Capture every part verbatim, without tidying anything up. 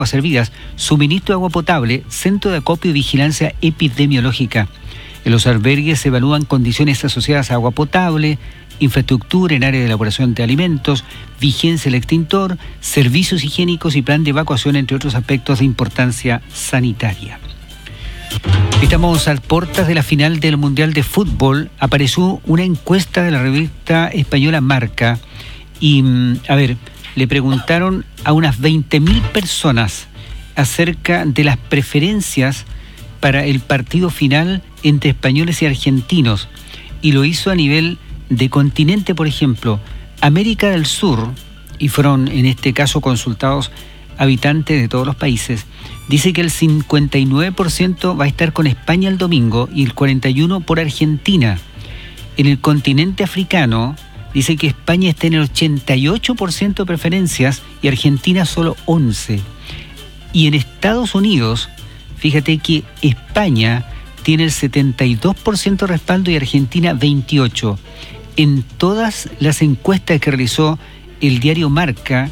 servidas, suministro de agua potable, centro de acopio y vigilancia epidemiológica. En los albergues se evalúan condiciones asociadas a agua potable, infraestructura en área de elaboración de alimentos, vigencia del extintor, servicios higiénicos y plan de evacuación, entre otros aspectos de importancia sanitaria. Estamos a puertas de la final del Mundial de Fútbol. Apareció una encuesta de la revista española Marca y, a ver, le preguntaron a unas veinte mil personas acerca de las preferencias para el partido final entre españoles y argentinos, y lo hizo a nivel de continente. Por ejemplo, América del Sur, y fueron en este caso consultados habitantes de todos los países, dice que el cincuenta y nueve por ciento va a estar con España el domingo y el cuarenta y uno por ciento por Argentina. En el continente africano dice que España está en el ochenta y ocho por ciento de preferencias y Argentina solo once por ciento. Y en Estados Unidos, fíjate que España tiene el setenta y dos por ciento de respaldo y Argentina veintiocho por ciento. En todas las encuestas que realizó el diario Marca,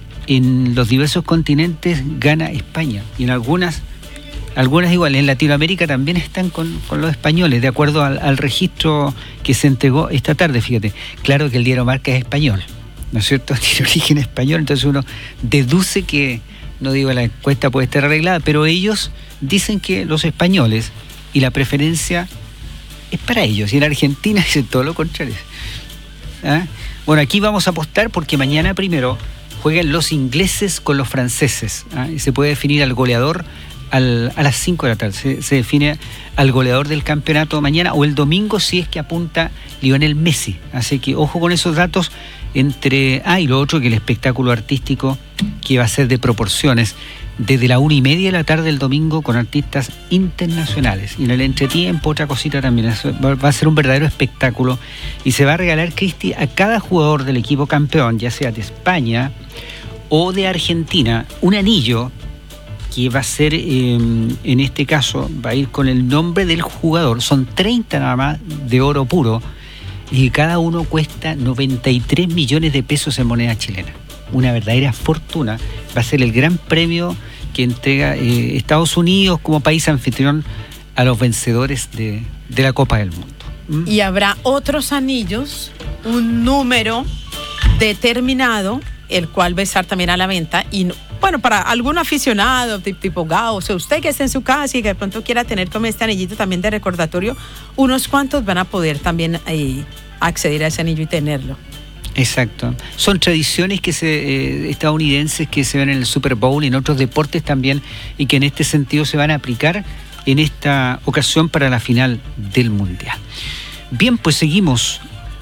en los diversos continentes gana España. Y en algunas, algunas igual, en Latinoamérica también están con, con los españoles, de acuerdo al, al registro que se entregó esta tarde, fíjate. Claro que el diario Marca es español, ¿no es cierto? Tiene origen español, entonces uno deduce que, no digo la encuesta puede estar arreglada, pero ellos dicen que los españoles y la preferencia es para ellos. Y en Argentina dicen todo lo contrario. ¿Ah? Bueno, aquí vamos a apostar porque mañana primero juegan los ingleses con los franceses. ¿Ah? Y se puede definir al goleador al, a las cinco de la tarde. Se, se define al goleador del campeonato mañana o el domingo si es que apunta Lionel Messi. Así que ojo con esos datos. Entre ah, y lo otro, que el espectáculo artístico que va a ser de proporciones desde la una y media de la tarde del domingo con artistas internacionales. Y en el entretiempo, otra cosita también, va a ser un verdadero espectáculo y se va a regalar, Cristi, a cada jugador del equipo campeón, ya sea de España o de Argentina, un anillo que va a ser, eh, en este caso, va a ir con el nombre del jugador. Son treinta nada más de oro puro y cada uno cuesta noventa y tres millones de pesos en moneda chilena. Una verdadera fortuna. Va a ser el gran premio que entrega eh, Estados Unidos como país anfitrión a los vencedores de, de la Copa del Mundo. ¿Mm? Y habrá otros anillos, un número determinado, el cual va a estar también a la venta. Y bueno, para algún aficionado tipo Gao, o sea, usted que esté en su casa y que de pronto quiera tener como este anillito también de recordatorio, unos cuantos van a poder también eh, acceder a ese anillo y tenerlo. Exacto. Son tradiciones que se, eh, estadounidenses que se ven en el Super Bowl y en otros deportes también, y que en este sentido se van a aplicar en esta ocasión para la final del Mundial. Bien, pues seguimos.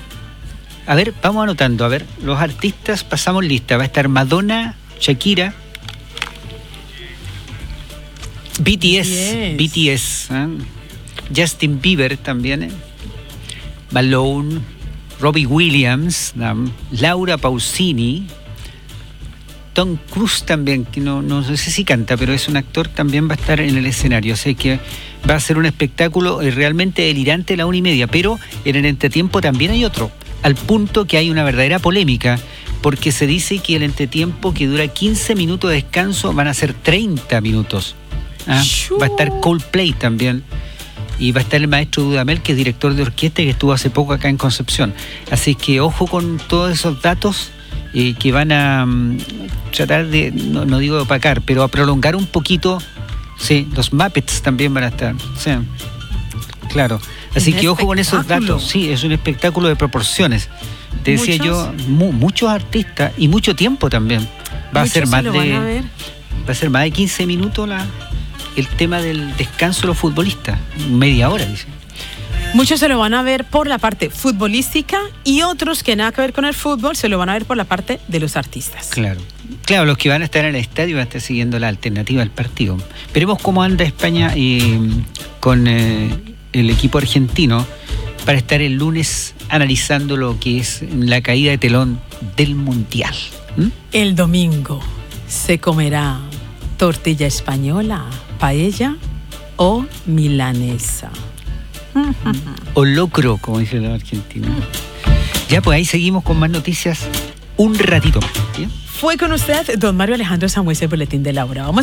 A ver, vamos anotando. A ver, los artistas, pasamos lista. Va a estar Madonna, Shakira, B T S, B T S, ¿eh? Justin Bieber también, ¿eh? Malone, Robbie Williams, um, Laura Pausini, Tom Cruise también, que no, no sé si canta, pero es un actor, también va a estar en el escenario. O sea que va a ser un espectáculo realmente delirante a la una y media, pero en el entretiempo también hay otro, al punto que hay una verdadera polémica, porque se dice que el entretiempo, que dura quince minutos de descanso, van a ser treinta minutos. ¿Ah? Va a estar Coldplay también. Y va a estar el maestro Dudamel, que es director de orquesta y que estuvo hace poco acá en Concepción. Así que ojo con todos esos datos eh, que van a um, tratar de, no, no digo de opacar, pero a prolongar un poquito. Sí, los Muppets también van a estar. Sí, claro. Así que ojo con esos datos. Sí, es un espectáculo de proporciones. Te decía yo, mu- muchos artistas y mucho tiempo también. Va a ser más de va a ser más de quince minutos la el tema del descanso de los futbolistas, media hora, dice. Muchos se lo van a ver por la parte futbolística y otros que nada que ver con el fútbol se lo van a ver por la parte de los artistas. Claro, claro, los que van a estar en el estadio van a estar siguiendo la alternativa del partido. Veremos cómo anda España eh, con eh, el equipo argentino para estar el lunes analizando lo que es la caída de telón del Mundial. ¿Mm? El domingo se comerá tortilla española, paella o milanesa. O locro, como dicen los argentinos. Ya, pues ahí seguimos con más noticias un ratito. ¿Bien? Fue con usted don Mario Alejandro Samhuese, el boletín de la hora. Vamos